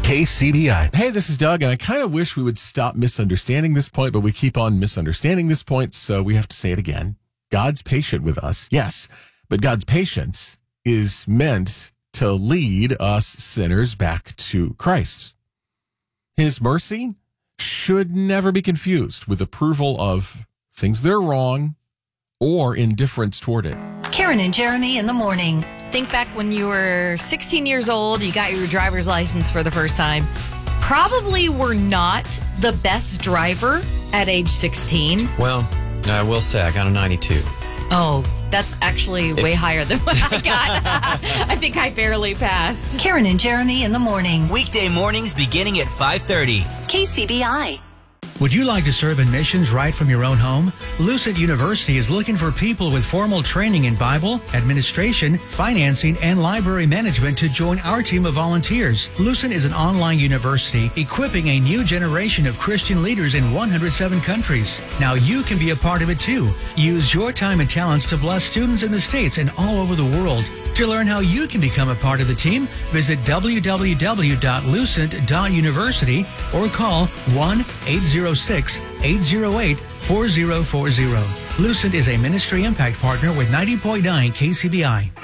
KCBI. Hey, this is Doug, and I kind of wish we would stop misunderstanding this point, but we keep on misunderstanding this point, so we have to say it again. God's patient with us, yes, but God's patience is meant to lead us sinners back to Christ. His mercy should never be confused with approval of things that are wrong or indifference toward it. Karen and Jeremy in the morning. Think back when you were 16 years old, you got your driver's license for the first time. Probably were not the best driver at age 16. Well, I will say I got a 92. Oh, that's actually way higher than what I got. I think I barely passed. Karen and Jeremy in the morning. Weekday mornings beginning at 5:30. KCBI. Would you like to serve in missions right from your own home? Lucent University is looking for people with formal training in Bible, administration, financing, and library management to join our team of volunteers. Lucent is an online university equipping a new generation of Christian leaders in 107 countries. Now you can be a part of it too. Use your time and talents to bless students in the States and all over the world. To learn how you can become a part of the team, visit www.lucent.university or call 1-806-808-4040. Lucent is a ministry impact partner with 90.9 KCBI.